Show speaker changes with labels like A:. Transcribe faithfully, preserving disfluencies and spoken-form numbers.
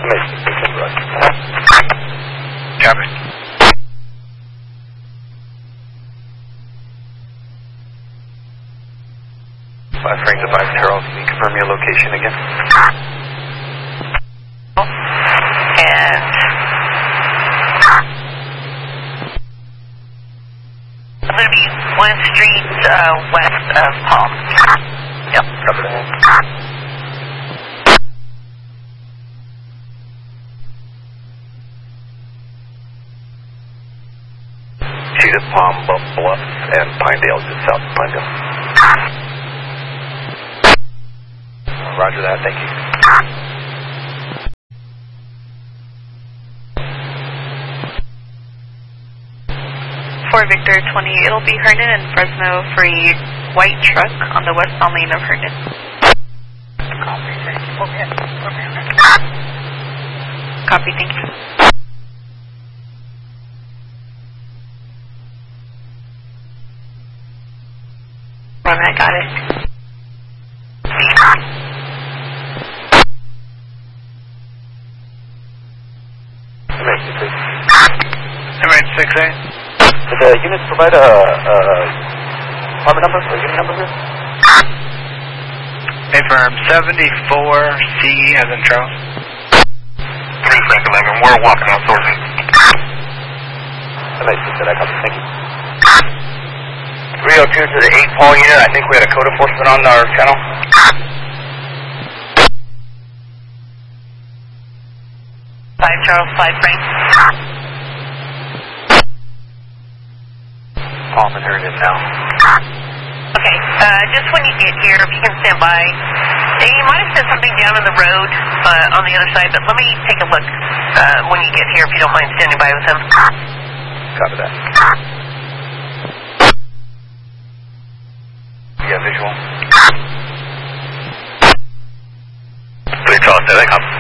A: Copy. Five Frank to five Charles, can you confirm your location again?
B: And I'm going to be one street uh, west of Palm. Yep.
A: Cover that. Sheet of Palm, Bluff, and Pinedale, just south of Pinedale. Roger that, thank you.
B: For Victor twenty, it'll be Herndon and Fresno for a white truck on the westbound lane of Herndon. Copy, thank you. Okay. Copy, thank you. Run, I got it.
A: M H six A. Did the units provide a, a apartment number or unit number here?
C: Affirm seventy-four C as in Charles.
A: three Frank eleven, we're walking out towards it. M H six A, that copy, thank you. three oh two to the eight Paul unit, I think we had a code enforcement on our channel.
B: five Charles, five Frank.
A: Palm and Herndon now.
B: Okay, uh, just when you get here, if you can stand by. And you might have sent something down on the road uh, on the other side, but let me take a look uh, when you get here, if you don't mind standing by with him.
A: Copy that. Yeah, visual. three Charles, that copy.